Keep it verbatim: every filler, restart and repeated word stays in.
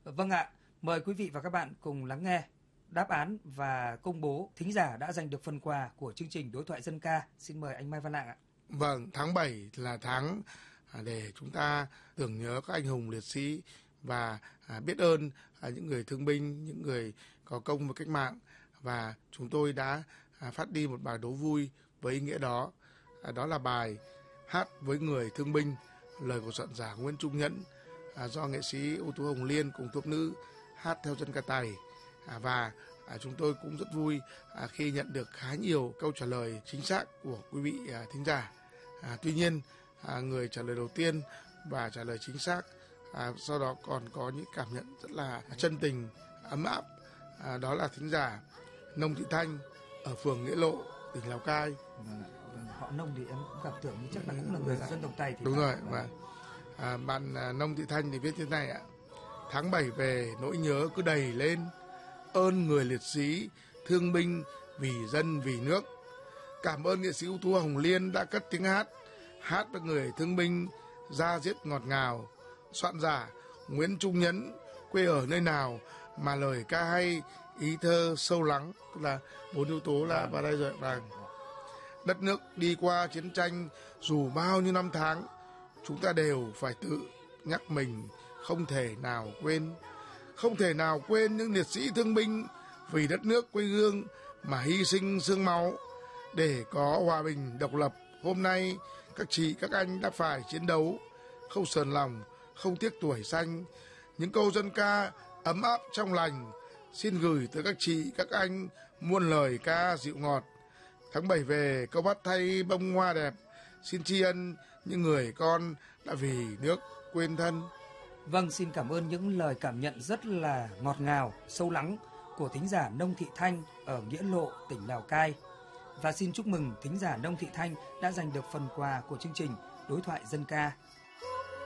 Vâng ạ, mời quý vị và các bạn cùng lắng nghe đáp án và công bố thính giả đã giành được phần quà của chương trình Đối thoại dân ca. Xin mời anh Mai Văn Lạng ạ. Vâng, tháng bảy là tháng để chúng ta tưởng nhớ các anh hùng liệt sĩ và biết ơn những người thương binh, những người có công với cách mạng. Và chúng tôi đã phát đi một bài đố vui với ý nghĩa đó. Đó là bài Hát với người thương binh, lời của soạn giả Nguyễn Trung Nhẫn, do nghệ sĩ ưu tú Hồng Liên cùng thuốc nữ hát theo dân ca Tày. Và chúng tôi cũng rất vui khi nhận được khá nhiều câu trả lời chính xác của quý vị thính giả. À, tuy nhiên, à, người trả lời đầu tiên và trả lời chính xác, à, sau đó còn có những cảm nhận rất là chân tình, ấm áp. À, đó là thính giả Nông Thị Thanh ở phường Nghĩa Lộ, tỉnh Lào Cai. Họ Nông thì em cũng cảm tưởng như chắc là cũng là người dân tộc Tày. Thì đúng rồi. Và à, bạn à, Nông Thị Thanh thì viết thế này ạ: tháng bảy về nỗi nhớ cứ đầy lên, ơn người liệt sĩ, thương binh vì dân vì nước. Cảm ơn nghệ sĩ ưu tú Hồng Liên đã cất tiếng hát, hát với người thương binh, da diết ngọt ngào. Soạn giả Nguyễn Trung Nhẫn, quê ở nơi nào mà lời ca hay, ý thơ sâu lắng, tức là bốn yếu tố là vào đây rồi. Vàng. Đất nước đi qua chiến tranh dù bao nhiêu năm tháng, chúng ta đều phải tự nhắc mình không thể nào quên. Không thể nào quên những liệt sĩ thương binh vì đất nước quê hương mà hy sinh xương máu. Để có hòa bình độc lập hôm nay, các chị các anh đã phải chiến đấu, không sờn lòng, không tiếc tuổi xanh. Những câu dân ca ấm áp trong lành xin gửi tới các chị các anh muôn lời ca dịu ngọt. Tháng bảy về câu bắt thay bông hoa đẹp, xin tri ân những người con đã vì nước quên thân. Vâng, xin cảm ơn những lời cảm nhận rất là ngọt ngào, sâu lắng của thính giả Nông Thị Thanh ở Nghĩa Lộ, tỉnh Lào Cai. Và xin chúc mừng thính giả Nông Thị Thanh đã giành được phần quà của chương trình Đối thoại dân ca.